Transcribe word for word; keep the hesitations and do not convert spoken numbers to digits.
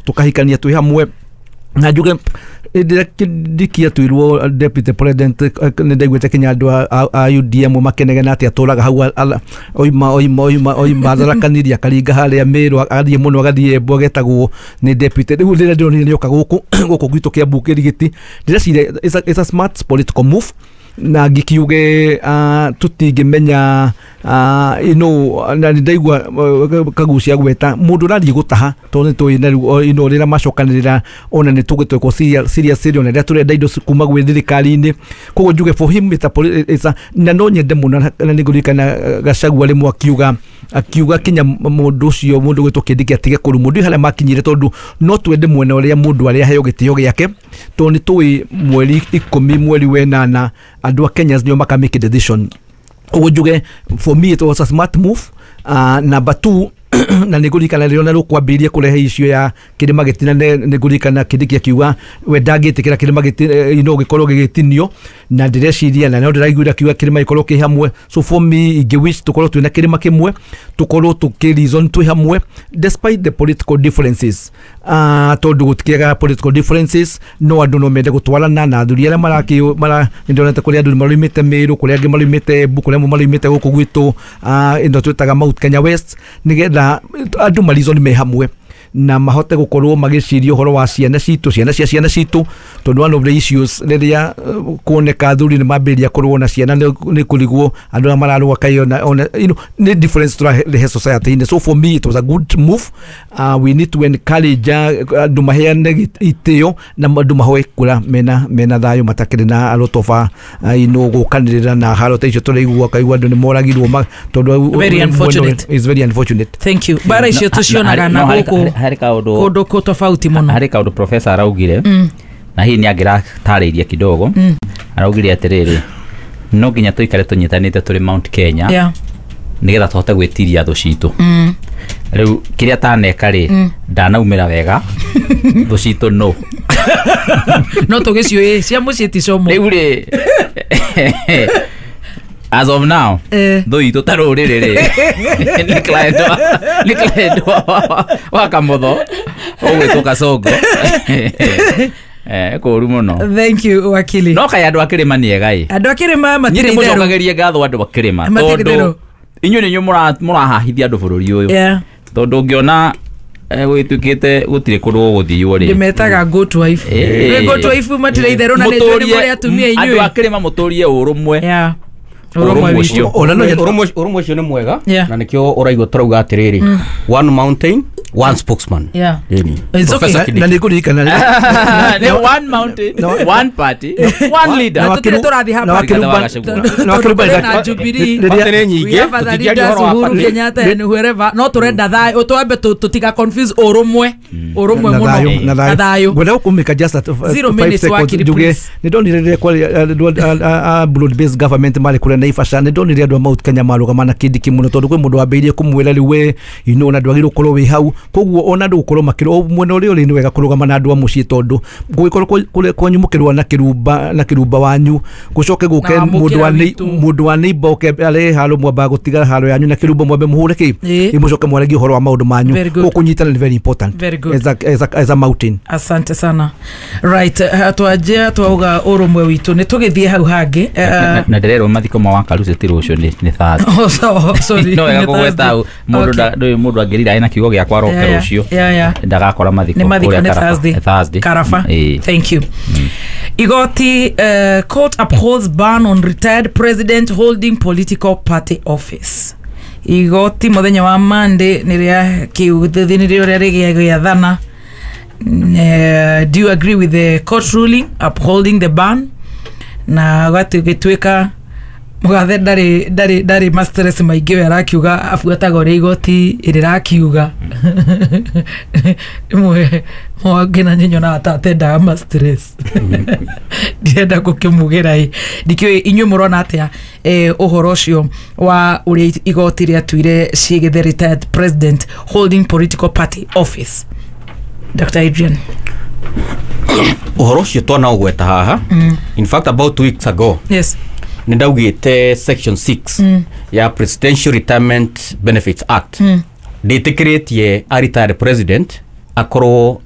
tukahikania twi hamwe na njuge ndikia twirwo deputy president nindegwete kinyandu a U D M makenegena ati aturaga hau oima oima oima oima zarakaniria karinga haria Meru athie muno agathie bogetagwo ni deputy riu rire ndiro ni yoka guku guku gwitu kia mbukiri giti ndireciria it's a smart political move na gikiuge uh, tutingimenya uh, you know na ndaigua uh, kagucia gweta mundu nari gutaha tondu twina you know rira macokanirira ona ni tugitweko serious serious serious na turenda indo kuma gwe thirikari-ini koguo njuge for him it's a, it's a na no nyende muno na nigurikana Gachagua rimwe akiuga akiuga kinya mundu ucio mundu gwitwo kindiki atige kuru mundu hala makinyire tondu no twende mwena uria mundu aria hayo gitio giake tondu twi mweri ikumi mweri wenana andu a Kenyans ndio maka make a decision. Ogo njuge for me it was a smart move. Uh, number two na nigurikana rero na rukwambiria kurehe icio ya kirima gitina nigurikana kidiki akiuga we ndagitikira kirima gitina ino gikorwo gigitinio na ndireciria na no ndiraiguira kiuga kirima gikorwo ki hamwe so for me ige wish tukorwo twina kirima kimwe tukorwo tuki reason twi hamwe despite the political differences uh, tondu gutikiaga political differences no andu no mende gutwarana na athuri aria maraki mara ndonete kuria andu marimite Meru kuria angi marimite Buku kuria marimite guku gwitu uh, indo twitaga Mount Kenya West nigetha andu marizoni me hamwe na mahote gukorwo magiciria uhoro wa ciana citu ciana cia ciana citu tondu one of the issues riria kuoneka thuri ni mambiria kurwo na ciana ni kurigwo andu amararwa kayo na you know ni difference to the society. So for me it was a good move. Uh, we need to encourage andu maheane itio na andu mahoe kura mena mena thayo matakire na a lot of uh, you know gukanirira na haro taicio turaigua kaigua andu ni moragirwo tondu very unfortunate. It's very unfortunate. Thank you. Bara icio tucionaga na guku hari kaundu kundu ko tofauti muno hari kaundu professor araugire mm. na hii ni agira tarĩiria kidogo mm. araugire atiriri no nginya tuikare tunyitanite turi Mount Kenya yeah. nigetha tuhote gwitiria thu citu mm. riu kiria taneka ri mm. ndanaumira wega thu citu no no tugicio ĩ cia muciti como riu ri as of now eh. Though you totaro rere ni client ni client wa kamotho owe to kasogo eh ko rumono. Thank you wakili. No kaya andu akirima ni egai andu akirima matire ni mucokagerie ngatho andu akirima tondu inyu ni nyu mura murahahithia andu bururi uyu yeah. Tondu ngiona gwitukite gutire kundu guthio ri ndimetaga goat wife we goat wife matire itherũ na nĩ njoni muri atumia inyu andu akirima muturie urumwe yeah. Urumwe ucio ni mwega na nikio uraigwa turauga atiriri one mountain one spokesman. Yeah. It's okay. Na nikurikana ni one mountain one party one leader. Na tutire turathi hapa na wakiruba na Jubilee batene nyingi tutikiaga Uhuru Kenyatta and whoever no turenda thayo twambe tutiga confuse urumwe urumwe muno na thayo gwenda kumika just at zero minutes wakiri please. Ni ndonire kwa broad based government mali kule Naivasha ni ndonire andu Mount Kenya maruga na kidiki muno tondu kwi mundu wambirie kumwira riwe you know na ndwagirwo korwo wi hau koguo ona ndu gukorwo makiro mwena uri uri ni wega kurugama na andu a mucii tondu gugikorwo kule kwanyumukirwa na kirumba na kirumba wanyu gucoke guke mundu wa mundu wa neighbor ke ale halo mwamba gutiga halo yanyu na kirumba mwambe muhure ki imucoke mwaregi uhoro wa maundu manyu ko kunyitana ni very important as a, as a, as a mountain. Asante sana. Right, atwaje twauga urumwe witu ni tugithie hau hangi na ndirero mathiko ma wakaruce tiro ucio ni ni thaathi. Oh so sorry no ya kugweta mundu ndu mundu agirira ina kiugo gya kwa rokero ucio ndagakora mathiko kuria Thursday Thursday Karafa. Thank you. Igoti uh, court upholds ban on retired president holding political party office. Igoti muthenya wa Monday niria kiuthi nirio ria gya thana. Uh, do you agree with the court ruling upholding the ban? Na gatu gitweka mugathe ndari ndari ndari masters maingi we arakiuga afuataga uri igoti irirakiuga imwe mwagena nyinyo na atatenda masters ndienda gukimugira i ndikio inyu murona atia eh uhoro ucio wa uri igoti ria tuire ciige the retired president holding political party office. Doctor Adrian. Uhoro ucio twana ugweta haha mm. In fact about two weeks ago yes nindaugite section six mm. ya Presidential Retirement Benefits Act mm. detikretie a retired president akoro